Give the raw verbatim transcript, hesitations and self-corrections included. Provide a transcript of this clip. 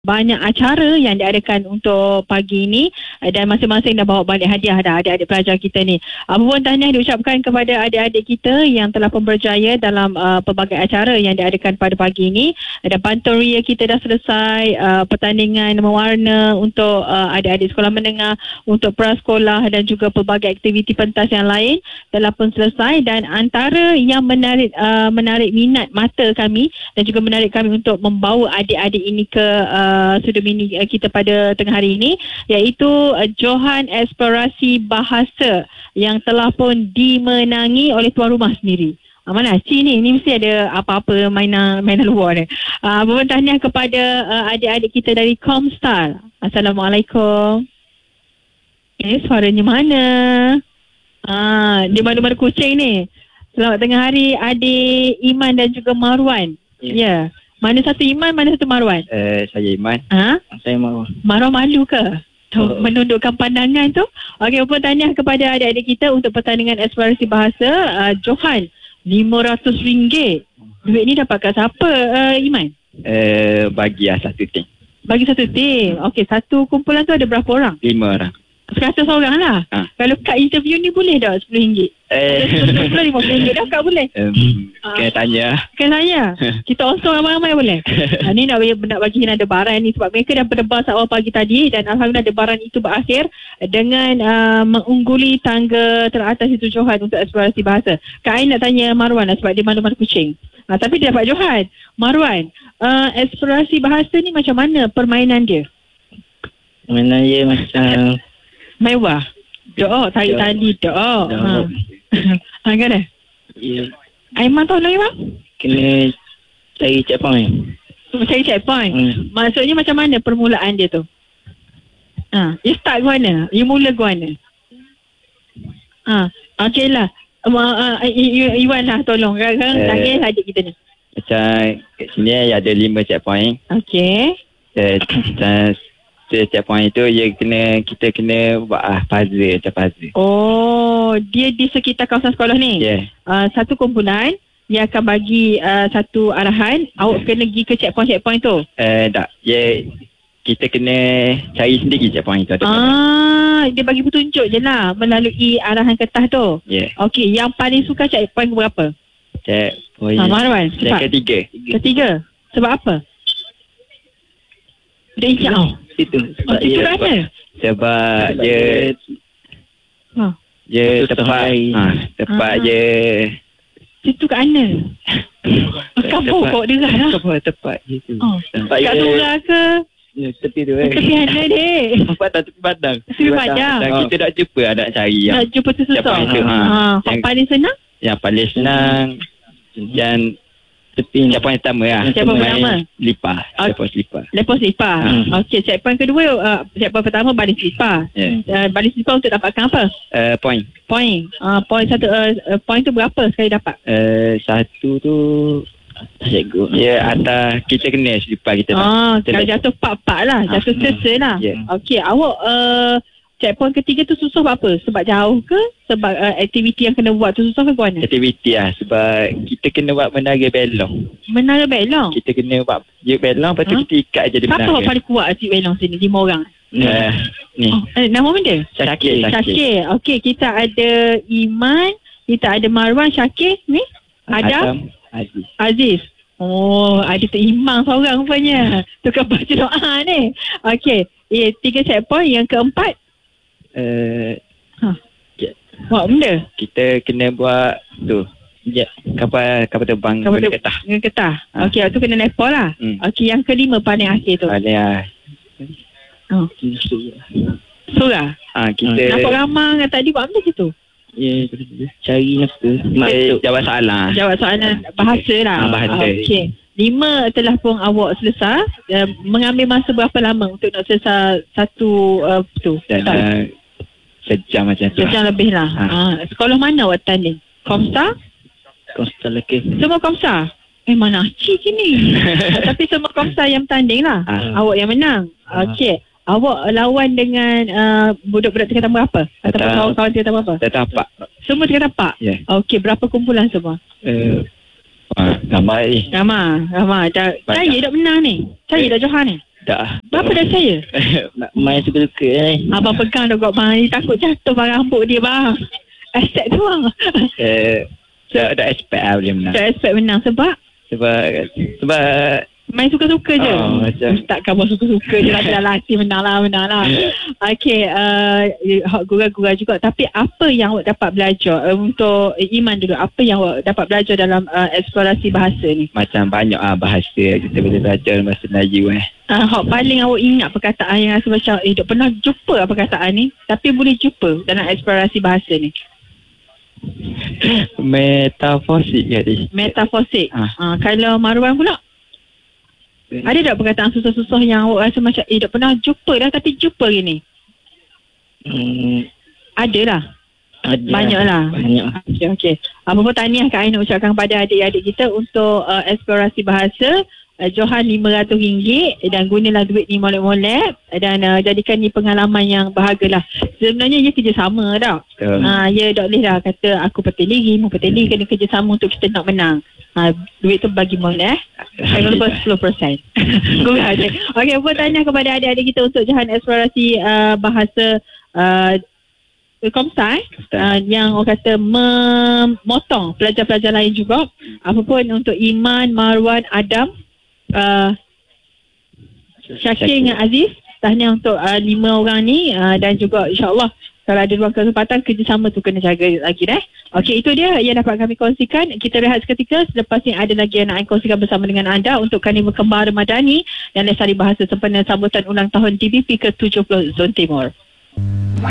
banyak acara yang diadakan untuk pagi ini dan masing-masing dah bawa balik hadiah dah adik-adik pelajar kita ni. Apa pun tahniah diucapkan kepada adik-adik kita yang telah pun berjaya dalam uh, pelbagai acara yang diadakan pada pagi ini. Dan pantun ria kita dah selesai, uh, pertandingan mewarna untuk uh, adik-adik sekolah menengah, untuk prasekolah dan juga pelbagai aktiviti pentas yang lain telah pun selesai. Dan antara yang menarik uh, menarik minat mata kami dan juga menarik kami untuk membawa adik-adik ini ke uh, Uh, sudu mini uh, kita pada tengah hari ini, iaitu uh, Johan Eksplorasi Bahasa yang telah pun dimenangi oleh tuan rumah sendiri. Uh, mana Cik ni? Ni mesti ada apa-apa mainan mainan luar ni. Uh, Berpun tahniah kepada uh, adik-adik kita dari Comstar. Assalamualaikum. Eh, suaranya mana? Ah, dia mana-mana kucing ni. Selamat tengah hari adik Iman dan juga Marwan. Ya. Yeah. Yeah. Mana satu Iman, mana satu Marwan? Eh, saya Iman. Ha? Saya Marwan. Marwan malu ke? Oh. Menundukkan pandangan tu. Okey, apa tahniah kepada adik-adik kita untuk pertandingan eksplorasi bahasa uh, Johan lima ratus ringgit. Duit ni dapat kat siapa, uh, Iman? Eh, bagi lah satu tim. Bagi satu tim. Okey, satu kumpulan tu ada berapa orang? Lima orang. Seratus orang lah. Ha. Kalau kat interview ni boleh tak sepuluh ringgit? Eh. sepuluh lima puluh ringgit dah kat boleh? Um, ha. Kena tanya. Kena tanya. Kita osong ramai-ramai boleh? Ha, ni nak, nak bagi Hina debaran ni sebab mereka dah berdebar awal pagi tadi dan alhamdulillah debaran itu berakhir dengan uh, mengungguli tangga teratas itu Johan untuk eksplorasi bahasa. Kak Ain nak tanya Marwan lah sebab dia malu-malu kucing. Ha, tapi dia dapat Johan. Marwan, uh, eksplorasi bahasa ni macam mana permainan dia? Permainan dia macam... mewah. Doa, tarik tali, doa. Ha. Ha, kan eh? Ya. Aiman tahu lah, Aiman? Kena cari checkpoint. Cari checkpoint? Hmm. Maksudnya macam mana permulaan dia tu? Ha. You start ke mana? You mula ke mana? Ha. Okey lah. Uh, uh, Iwan lah tolong. Sekarang uh, tanya adik kita ni. Macam kat sini ada lima checkpoint. Okey. Uh, Setiap point itu dia kena kita kena buat ah, puzzle macam puzzle. Oh, dia di sekitar kawasan sekolah ni. Yeah. Uh, satu kumpulan dia akan bagi uh, satu arahan, awak kena pergi ke checkpoint-checkpoint tu. Eh uh, tak. Yeah, kita kena cari sendiri checkpoint tu. Ah, dia bagi petunjuk je lah melalui arahan kertas tu. Yeah. Okey, yang paling suka checkpoint berapa? Checkpoint. Ha, Marwan, cepat. Ketiga. Ketiga. Sebab apa? Dia ingat tau. Itu. Sebab oh, itu kat mana? Sebab dia ha. Dia tepat ha, tepat ha. Dia situ kat mana? Kampung kau dengar lah. Tepat tepat gitu. Oh. Kat Surah ke? Ya, tepi tu eh. Tepi mana dek? Padang, tepi padang. Tepi padang. Dan kita nak jumpa, nak cari yang nak jumpa tu susah. Ha. Yang paling senang? Yang paling senang yang tepi checkpoint pertama lah. Checkpoint pertama Lipah. Checkpoint Lipah. Lepas Lipah. Hmm. Okey, checkpoint kedua uh, checkpoint pertama baris Lipah. Yeah. Uh, baris Lipah untuk dapatkan apa? Uh, point. Point. Uh, point satu uh, point tu berapa sekali dapat? Uh, satu tu cikgu. Ya, yeah, atas kita kena Lipah kita. Ah, kalau jatuh pak-pak lah, jatuh ah, sesa lah. Yeah. Okey, awak uh, checkpoint ketiga tu susah apa? Sebab jauh ke? Sebab uh, aktiviti yang kena buat tu susah ke ke mana? Aktiviti lah. Sebab kita kena buat menara belong. Menara belong? Kita kena buat je belong. Lepas tu huh? kita ikat je di menara. Siapa paling kuat asyik belong sini? Lima orang? Uh, ni. Oh, eh, nama benda? Syakir. Syakir. Okey, kita ada Iman. Kita ada Marwan. Syakir. Ni? Adam. Aziz. Aziz. Oh, ada terimbang seorang rupanya. Tukar baca doa ni. Okey. Eh, tiga checkpoint. Yang keempat? Uh, huh. yeah. Buat benda? Kita kena buat tu ya, kapal kapal terbang kapal guna getah. Guna getah. Ha. Okey, tu kena nepal lah. Hmm. Okey, yang kelima paling akhir tu. Paling ah. Oh. Surah. Ah, kita nampak ramai dengan tadi buat benda situ. Ya, yeah, cari apa? Eh, jawab soalan. Jawab soalan bahasa lah. Ah, bahasa. Okey. Lima telah pun awak selesai. Uh, mengambil masa berapa lama untuk nak selesai satu uh, tu? Dan, uh, sejam macam tu. Sejam lebih lah. Ha. Ha. Sekolah mana awak tanding? Comstar? Comstar lagi. Semua Comstar? Eh, mana cik ni? Tapi semua Comstar yang tanding lah. Ha. Awak yang menang. Ha. Okey. Awak lawan dengan uh, budak-budak tingkatan berapa? Atau kawan-kawan tingkatan berapa? Tingkatan empat. Semua tingkatan empat? Ya. Yeah. Okey. Berapa kumpulan semua? Uh, ramai. Ramai. Ramai. Dah, saya dah menang ni. Saya dah Johan ni. Dah. Berapa dah percaya? Main suka-suka ni. Abang pegang dah kot bang. Ni takut jatuh bang rambut dia bang. Accept tu bang. Eh, dah, dah expect lah boleh menang. Tak expect menang sebab? Sebab, sebab main suka-suka je. Oh, macam takkan buat suka-suka je lah. Dalam hati menang lah, menang lah. Okey, uh, gurau-gurau juga. Tapi apa yang awak dapat belajar uh, untuk uh, Iman dulu? Apa yang awak dapat belajar dalam uh, eksplorasi bahasa ni? Macam banyak ah bahasa kita boleh belajar bahasa Melayu eh. Uh, hak paling awak ingat perkataan yang rasa macam eh tak pernah jumpa lah perkataan ni tapi boleh jumpa dalam eksplorasi bahasa ni. Metafosik tadi. Metafosik. Ah. Uh, kalau Marwan pula? Ada tak perkataan susah-susah yang awak rasa macam eh tak pernah jumpa dah tapi jumpa hari ni? Hmm. Ada lah. Ada. Banyak lah. Banyak. Okey, okey. Apa pun tahniah Kak Ain nak ucapkan kepada adik-adik kita untuk uh, eksplorasi bahasa. Uh, johan lima ratus ringgit dan gunalah duit ni molek-molek dan uh, jadikan ni pengalaman yang bahagia lah. Sebenarnya ia kerjasama tau. Betul. Uh, ia tak boleh lah kata aku peteli, mu peteli, kena kerjasama untuk kita nak menang. Uh, duit tu bagi molek. Jangan lupa sepuluh peratus. Okey, apa tanya kepada adik-adik kita untuk johan eksplorasi uh, bahasa uh, Komsai uh, yang orang kata memotong pelajar-pelajar lain juga. Apapun untuk Iman, Marwan, Adam, uh, Syakir dengan Aziz, tahniah untuk uh, lima orang ni uh, dan juga insyaAllah kalau ada ruang kesempatan kerjasama tu kena jaga lagi dah. Okey, itu dia yang dapat kami kongsikan. Kita rehat seketika, selepas ni ada lagi yang nak kongsikan bersama dengan anda untuk Karnival Kembar Ramadhani dan Lestari Bahasa sempena sambutan ulang tahun D B P ke tujuh puluh Zon Timur.